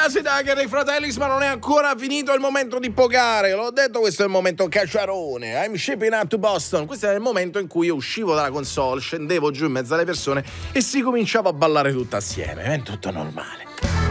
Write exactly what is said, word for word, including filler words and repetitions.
Acid Hacker dei Fratellis, ma non è ancora finito il momento di pogare. L'ho detto, questo è il momento cacciarone. I'm shipping up to Boston. Questo è il momento in cui io uscivo dalla console, scendevo giù in mezzo alle persone e si cominciava a ballare tutto assieme. È tutto normale.